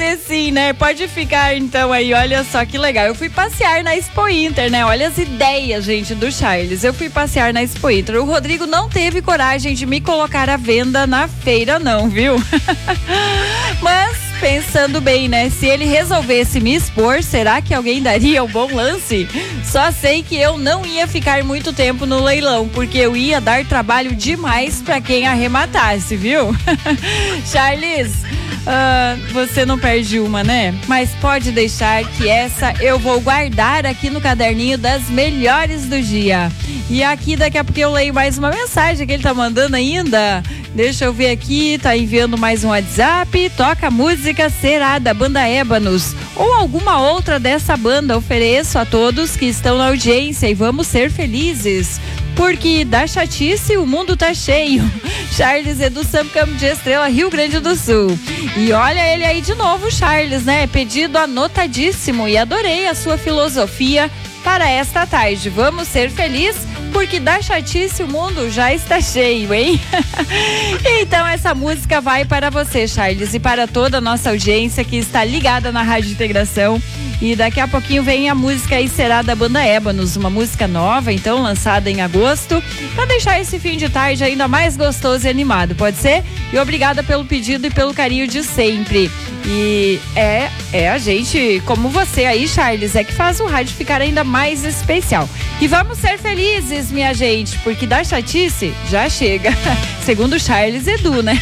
que sim, né? Pode ficar então aí, olha só que legal. Eu fui passear na Expo Inter, né? Olha as ideias, gente, do Charles. Eu fui passear na Expo Inter. O Rodrigo não teve coragem de me colocar à venda na feira, não, viu? Mas, pensando bem, né? Se ele resolvesse me expor, será que alguém daria um bom lance? Só sei que eu não ia ficar muito tempo no leilão, porque eu ia dar trabalho demais pra quem arrematasse, viu? Charles, você não perde uma, né? Mas pode deixar que essa eu vou guardar aqui no caderninho das melhores do dia. E aqui daqui a pouco eu leio mais uma mensagem que ele tá mandando ainda. Deixa eu ver aqui, tá enviando mais um WhatsApp. Toca a música Será, da banda Ébanos, ou alguma outra dessa banda. Ofereço a todos que estão na audiência e vamos ser felizes, porque da chatice o mundo tá cheio. Charles é do São Campo de Estrela, Rio Grande do Sul. E olha ele aí de novo, Charles, né? Pedido anotadíssimo, e adorei a sua filosofia para esta tarde. Vamos ser felizes, porque da chatice o mundo já está cheio, hein? Então essa música vai para você, Charles, e para toda a nossa audiência que está ligada na Rádio Integração. E daqui a pouquinho vem a música aí Será, da banda Ébanos, uma música nova, então lançada em agosto, para deixar esse fim de tarde ainda mais gostoso e animado, pode ser? E obrigada pelo pedido e pelo carinho de sempre. E é a gente, como você aí, Charles, é que faz o rádio ficar ainda mais especial. E vamos ser felizes, minha gente, porque da chatice já chega. Segundo Charles Edu, né?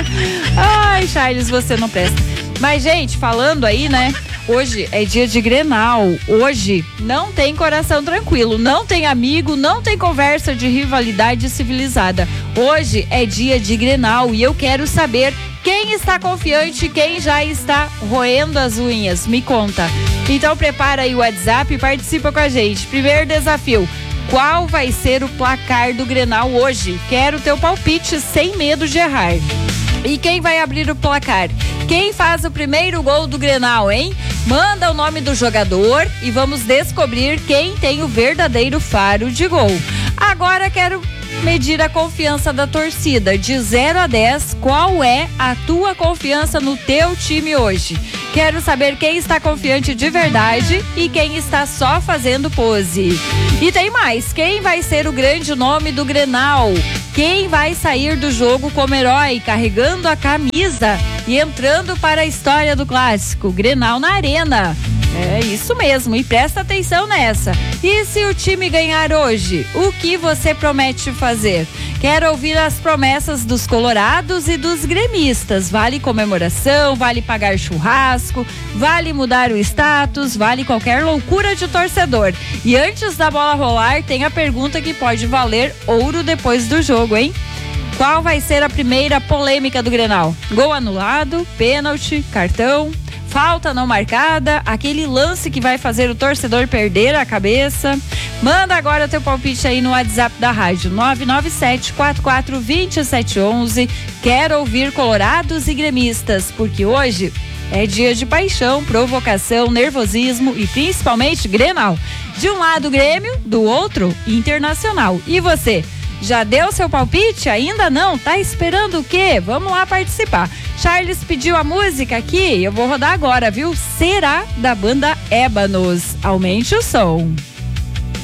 Ai, Charles, você não presta. Mas, gente, falando aí, né? Hoje é dia de Grenal. Hoje não tem coração tranquilo, não tem amigo, não tem conversa de rivalidade civilizada. Hoje é dia de Grenal e eu quero saber quem está confiante, quem já está roendo as unhas. Me conta. Então prepara aí o WhatsApp e participa com a gente. Primeiro desafio: qual vai ser o placar do Grenal hoje? Quero o teu palpite sem medo de errar. E quem vai abrir o placar? Quem faz o primeiro gol do Grenal, hein? Manda o nome do jogador e vamos descobrir quem tem o verdadeiro faro de gol. Agora quero medir a confiança da torcida. De 0 a 10, qual é a tua confiança no teu time hoje? Quero saber quem está confiante de verdade e quem está só fazendo pose. E tem mais, quem vai ser o grande nome do Grenal? Quem vai sair do jogo como herói, carregando a camisa e entrando para a história do clássico? Grenal na Arena. É isso mesmo, e presta atenção nessa. E se o time ganhar hoje, o que você promete fazer? Quero ouvir as promessas dos colorados e dos gremistas. Vale comemoração, vale pagar churrasco, vale mudar o status, vale qualquer loucura de torcedor. E antes da bola rolar, tem a pergunta que pode valer ouro depois do jogo, hein? Qual vai ser a primeira polêmica do Grenal? Gol anulado, pênalti, cartão, falta não marcada, aquele lance que vai fazer o torcedor perder a cabeça? Manda agora teu palpite aí no WhatsApp da rádio, 997-44-2711. Quero ouvir colorados e gremistas, porque hoje é dia de paixão, provocação, nervosismo e principalmente Grenal. De um lado Grêmio, do outro Internacional. E você? Já deu seu palpite? Ainda não? Tá esperando o quê? Vamos lá participar. Charles pediu a música aqui, eu vou rodar agora, viu? Será, da banda Ébanos. Aumente o som.